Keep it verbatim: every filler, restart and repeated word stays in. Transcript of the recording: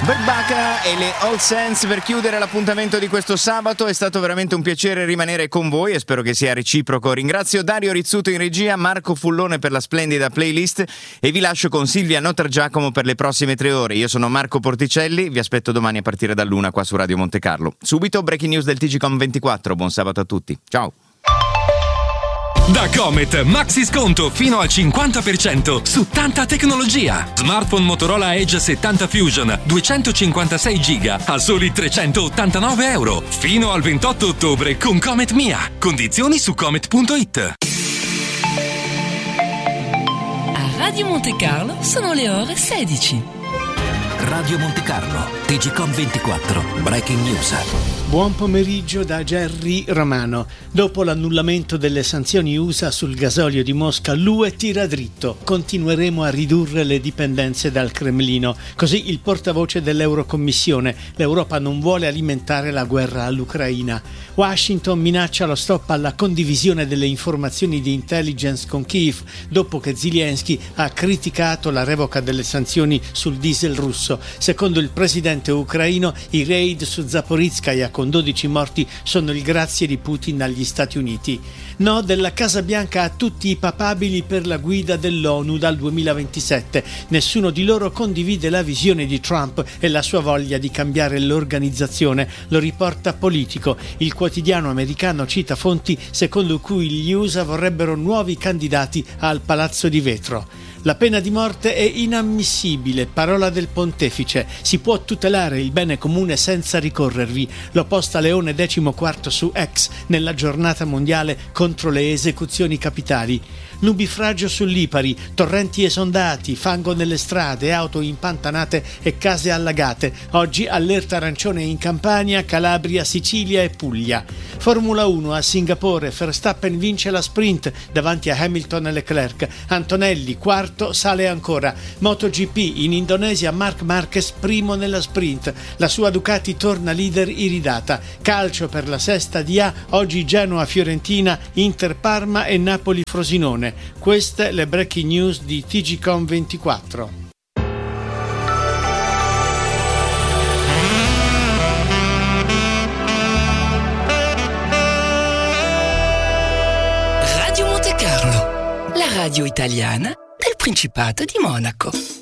Bert Bacharach e le All Saints per chiudere l'appuntamento di questo sabato. È stato veramente un piacere rimanere con voi e spero che sia reciproco. Ringrazio Dario Rizzuto in regia, Marco Fullone per la splendida playlist e vi lascio con Silvia Notargiacomo per le prossime tre ore. Io sono Marco Porticelli, vi aspetto domani a partire dall'una qua su Radio Monte Carlo. Subito breaking news del T G Com ventiquattro. Buon sabato a tutti, ciao. Da Comet, maxi sconto fino al cinquanta per cento su tanta tecnologia. Smartphone Motorola Edge settanta Fusion duecentocinquantasei giga a soli trecentottantanove euro. Fino al ventotto ottobre con Comet Mia. Condizioni su comet punto it. A Radio Monte Carlo sono le ore sedici. Radio Monte Carlo, T G Com ventiquattro, breaking news. Buon pomeriggio da Gerry Romano. Dopo l'annullamento delle sanzioni U S A sul gasolio di Mosca, l'U E tira dritto. Continueremo a ridurre le dipendenze dal Cremlino. Così il portavoce dell'Eurocommissione. L'Europa non vuole alimentare la guerra all'Ucraina. Washington minaccia lo stop alla condivisione delle informazioni di intelligence con Kiev dopo che Zelensky ha criticato la revoca delle sanzioni sul diesel russo. Secondo il presidente ucraino, i raid su Zaporizhzhia con dodici morti sono il grazie di Putin agli Stati Uniti. No della Casa Bianca a tutti i papabili per la guida dell'ONU dal duemilaventisette. Nessuno di loro condivide la visione di Trump e la sua voglia di cambiare l'organizzazione, lo riporta Politico. Il quotidiano americano cita fonti secondo cui gli U S A vorrebbero nuovi candidati al Palazzo di Vetro. La pena di morte è inammissibile, parola del pontefice. Si può tutelare il bene comune senza ricorrervi. Lo posta Leone quattordici su X nella giornata mondiale contro le esecuzioni capitali. Nubifragio su Lipari, torrenti esondati, fango nelle strade, auto impantanate e case allagate. Oggi allerta arancione in Campania, Calabria, Sicilia e Puglia. Formula uno a Singapore, Verstappen vince la sprint davanti a Hamilton e Leclerc. Antonelli, quarto, sale ancora. MotoGP in Indonesia, Marc Marquez primo nella sprint. La sua Ducati torna leader iridata. Calcio per la sesta di A, oggi Genoa Fiorentina, Inter Parma e Napoli Frosinone. Queste le breaking news di T G Com ventiquattro. Radio Monte Carlo, la radio italiana del Principato di Monaco.